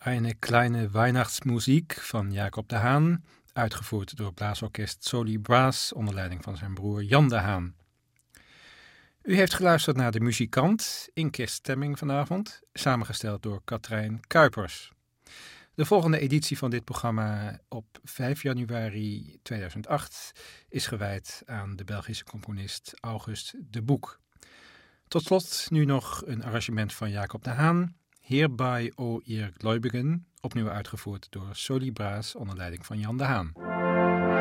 Eine kleine Weihnachtsmuziek van Jacob de Haan, uitgevoerd door blaasorkest Soli Brass onder leiding van zijn broer Jan de Haan. U heeft geluisterd naar De Muzikant in kerststemming vanavond, samengesteld door Katrijn Kuipers. De volgende editie van dit programma op 5 januari 2008 is gewijd aan de Belgische componist August de Boek. Tot slot nu nog een arrangement van Jacob de Haan, Heerbei, o ihr Gläubigen, opnieuw uitgevoerd door Soli Brass onder leiding van Jan de Haan.